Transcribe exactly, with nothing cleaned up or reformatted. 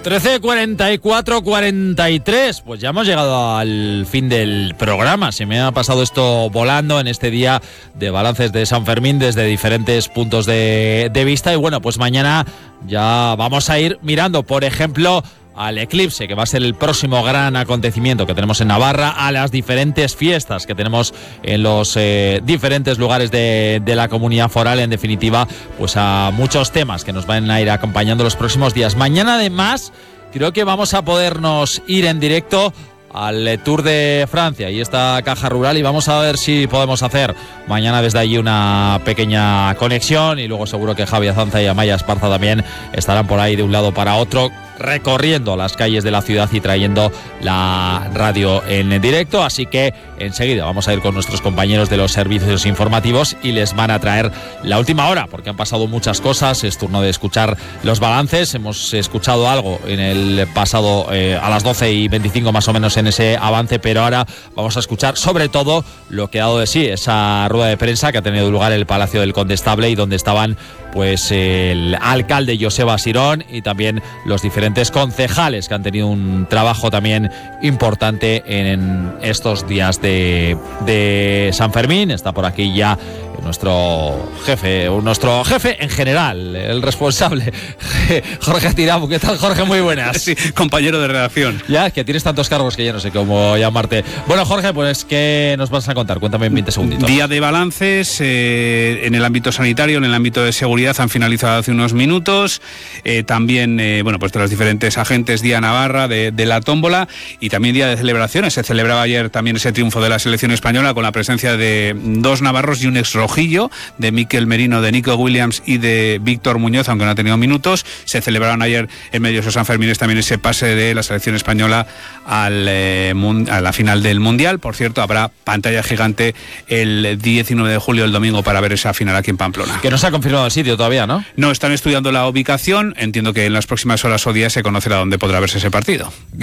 trece, cuarenta y cuatro, cuarenta y tres. Pues ya hemos llegado al fin del programa. Se me ha pasado esto volando en este día de balances de San Fermín desde diferentes puntos de, de vista. Y bueno, pues mañana ya vamos a ir mirando, por ejemplo, al eclipse, que va a ser el próximo gran acontecimiento que tenemos en Navarra, a las diferentes fiestas que tenemos en los eh, diferentes lugares de, de la comunidad foral, en definitiva, pues a muchos temas que nos van a ir acompañando los próximos días. Mañana, además, creo que vamos a podernos ir en directo al Tour de Francia y esta caja rural, y vamos a ver si podemos hacer mañana desde allí una pequeña conexión, y luego seguro que Javi Azanza y Amaya Esparza también estarán por ahí de un lado para otro, recorriendo las calles de la ciudad y trayendo la radio en directo. Así que enseguida vamos a ir con nuestros compañeros de los servicios informativos y les van a traer la última hora, porque han pasado muchas cosas. Es turno de escuchar los balances. Hemos escuchado algo en el pasado eh, a las doce y veinticinco más o menos en ese avance, pero ahora vamos a escuchar sobre todo lo que ha dado de sí esa rueda de prensa que ha tenido lugar en el Palacio del Condestable, y donde estaban pues el alcalde Joseba Sirón y también los diferentes concejales que han tenido un trabajo también importante en estos días de, de San Fermín. Está por aquí ya nuestro jefe, nuestro jefe en general, el responsable, Jorge Tiramo. ¿Qué tal, Jorge? Muy buenas. Sí, compañero de redacción. Ya, que tienes tantos cargos que ya no sé cómo llamarte. Bueno, Jorge, pues ¿qué nos vas a contar? Cuéntame en veinte segunditos. Día de balances eh, en el ámbito sanitario, en el ámbito de seguridad han finalizado hace unos minutos. Eh, también, eh, bueno, pues de los diferentes agentes, Día Navarra, de, de la tómbola, y también día de celebraciones. Se celebraba ayer también ese triunfo de la selección española con la presencia de dos navarros y un ex rojillo, de Mikel Merino, de Nico Williams y de Víctor Muñoz, aunque no ha tenido minutos. Se celebraron ayer en medios de San Fermín también ese pase de la selección española al, eh, a la final del Mundial. Por cierto, habrá pantalla gigante el diecinueve de julio, el domingo, para ver esa final aquí en Pamplona. Que no se ha confirmado el sitio todavía, ¿no? No, están estudiando la ubicación. Entiendo que en las próximas horas o días se conocerá dónde podrá verse ese partido.